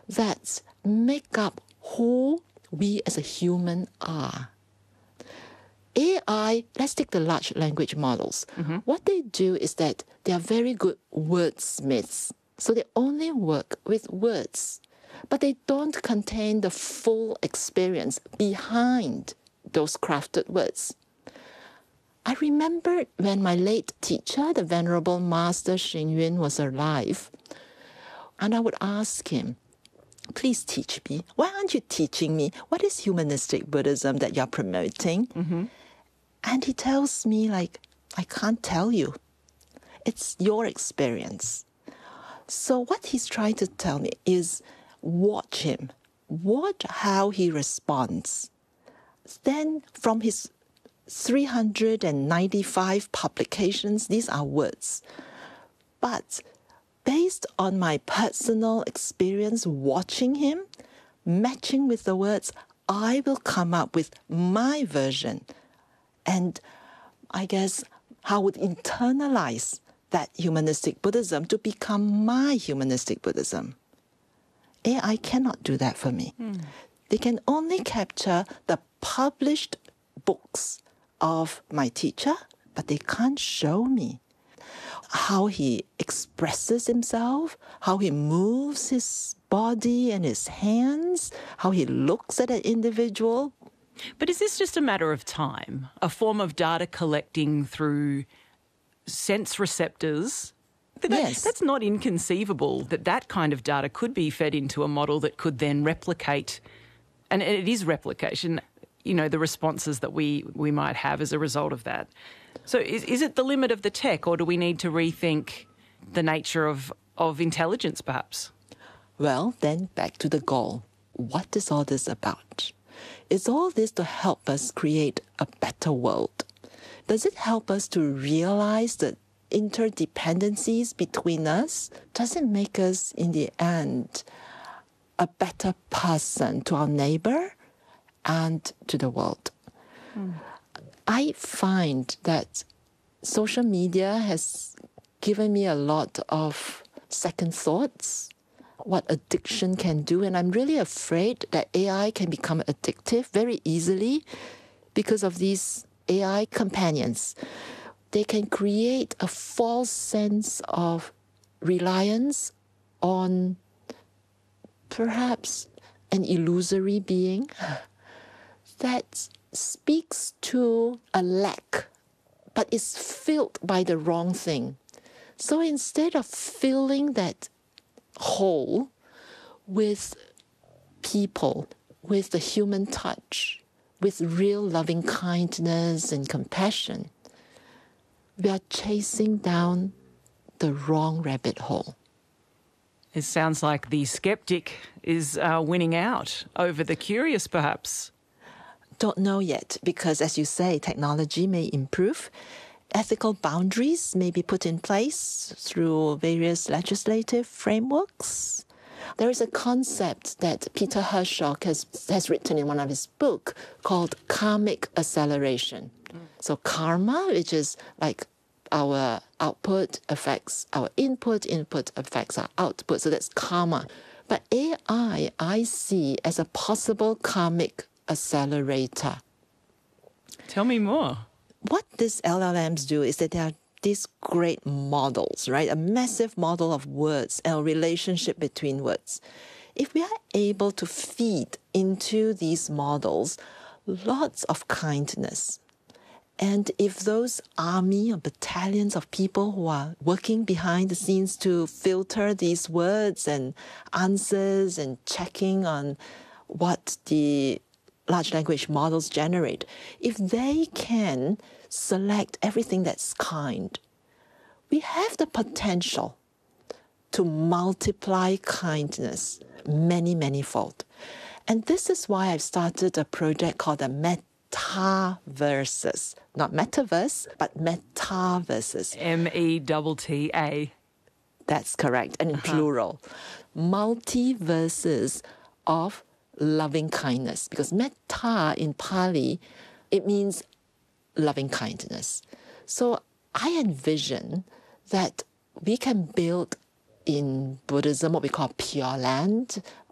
that make up who we as a human are. AI, let's take the large language models. What they do is that they are very good wordsmiths. So they only work with words, but they don't contain the full experience behind those crafted words. I remember when my late teacher, the Venerable Master Xing Yun, was alive, and I would ask him, please teach me. Why aren't you teaching me? What is humanistic Buddhism that you're promoting? And he tells me, like, I can't tell you. It's your experience. So what he's trying to tell me is watch him. Watch how he responds. Then from his 395 publications, these are words. But based on my personal experience watching him, matching with the words, I will come up with my version. And I guess I would internalize that humanistic Buddhism to become my humanistic Buddhism. AI cannot do that for me. They can only capture the published books of my teacher, but they can't show me how he expresses himself, how he moves his body and his hands, how he looks at an individual. But is this just a matter of time, a form of data collecting through sense receptors? Yes. That's not inconceivable that kind of data could be fed into a model that could then replicate, and it is replication, the responses that we might have as a result of that. So is it the limit of the tech, or do we need to rethink the nature of intelligence, perhaps? Well, then back to the goal. What is all this about? Is all this to help us create a better world? Does it help us to realize the interdependencies between us? Does it make us, in the end, a better person to our neighbor and to the world? I find that social media has given me a lot of second thoughts, what addiction can do. And I'm really afraid that AI can become addictive very easily because of these AI companions. They can create a false sense of reliance on perhaps an illusory being that speaks to a lack, but is filled by the wrong thing. So instead of filling that hole with people, with the human touch, with real loving kindness and compassion, we are chasing down the wrong rabbit hole. It sounds like the skeptic is winning out over the curious, perhaps. Don't know yet, because as you say, technology may improve. Ethical boundaries may be put in place through various legislative frameworks. There is a concept that Peter Hershock has written in one of his books called karmic acceleration. So karma, which is like our output affects our input, input affects our output. So that's karma. But AI, I see as a possible karmic accelerator. Tell me more. What these LLMs do is that they are these great models, right? A massive model of words and a relationship between words. If we are able to feed into these models lots of kindness, and if those army or battalions of people who are working behind the scenes to filter these words and answers and checking on what the large language models generate, if they can select everything that's kind, we have the potential to multiply kindness many, many-fold. And this is why I've started a project called the Metaverses. Not metaverse, but metaverses. METTA. That's correct, and in plural. Multiverses of loving kindness, because metta in Pali, it means loving kindness. So I envision that we can build in Buddhism what we call Pure Land,